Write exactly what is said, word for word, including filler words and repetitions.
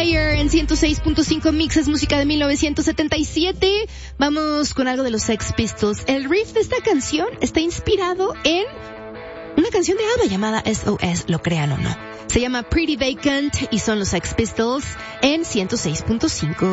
Fire en ciento seis punto cinco Mix, es música de mil novecientos setenta y siete. Vamos con algo de los Sex Pistols. El riff de esta canción está inspirado en una canción de ABBA llamada S O S, lo crean o no. Se llama Pretty Vacant y son los Sex Pistols en ciento seis punto cinco.